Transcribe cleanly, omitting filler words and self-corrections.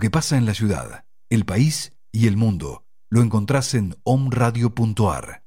que pasa en la ciudad, el país y el mundo lo encontrás en omradio.ar.